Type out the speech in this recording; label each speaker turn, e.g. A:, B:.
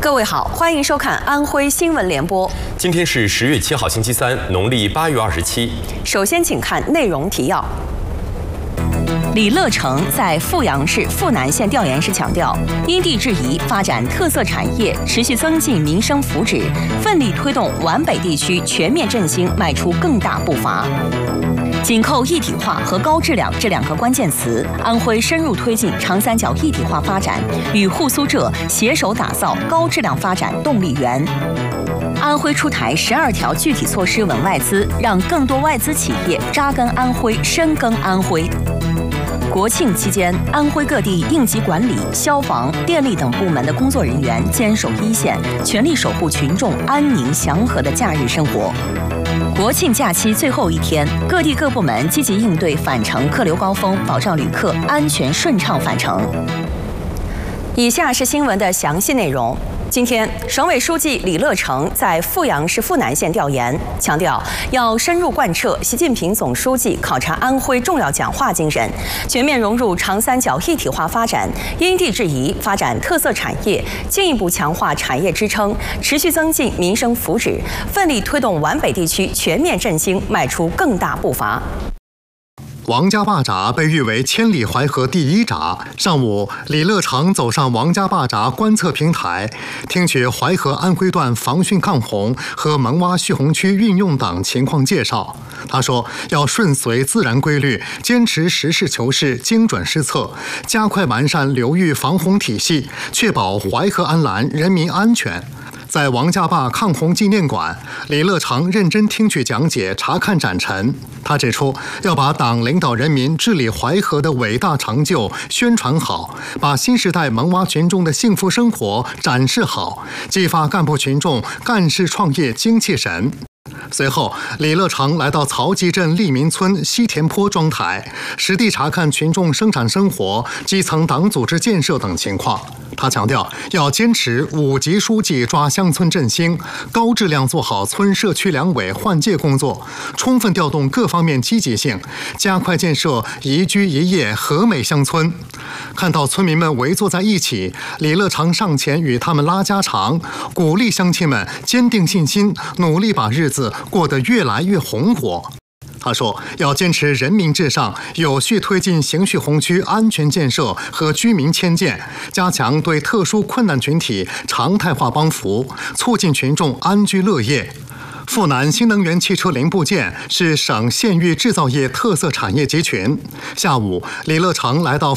A: 各位好，欢迎收看安徽新闻联播。
B: 今天是10月7号，星期三，农历8月27。
A: 首先，请看内容提要。李乐成在阜阳市阜南县调研时强调，因地制宜发展特色产业，持续增进民生福祉，奋力推动皖北地区全面振兴迈出更大步伐。紧扣一体化和高质量这两个关键词，安徽深入推进长三角一体化发展，与沪苏浙携手打造高质量发展动力源。安徽出台12条具体措施稳外资，让更多外资企业扎根安徽、深耕安徽。国庆期间，安徽各地应急管理、消防、电力等部门的工作人员坚守一线，全力守护群众安宁祥和的假日生活。国庆假期最后一天，各地各部门积极应对返程客流高峰，保障旅客安全顺畅返程。以下是新闻的详细内容。今天，省委书记李乐成在阜阳市阜南县调研，强调要深入贯彻习近平总书记考察安徽重要讲话精神，全面融入长三角一体化发展，因地制宜发展特色产业，进一步强化产业支撑，持续增进民生福祉，奋力推动皖北地区全面振兴迈出更大步伐。
C: 王家坝闸被誉为千里淮河第一闸。上午，李乐成走上王家坝闸观测平台，听取淮河安徽段防汛抗洪和蒙洼蓄洪区运用等情况介绍。他说，要顺随自然规律，坚持实事求是、精准施策，加快完善流域防洪体系，确保淮河安澜、人民安全。在王家坝抗洪纪念馆，李乐成认真听取讲解、查看展陈。他指出，要把党领导人民治理淮河的伟大成就宣传好，把新时代蒙洼群众的幸福生活展示好，激发干部群众干事创业精气神。随后，李乐成来到曹集镇利民村西田坡庄台，实地查看群众生产生活、基层党组织建设等情况。他强调，要坚持5级书记抓乡村振兴，高质量做好村社区两委换届工作，充分调动各方面积极性，加快建设宜居宜业和美乡村。看到村民们围坐在一起，李乐成上前与他们拉家常，鼓励乡亲们坚定信心，努力把日子过得越来越红火。他说，要坚持人民至上，有序推进邢蓄洪区安全建设和居民迁建，加强对特殊困难群体常态化帮扶，促进群众安居乐业。阜南新能源汽车零部件是省县域制造业特色产业集群。下午，李乐成来到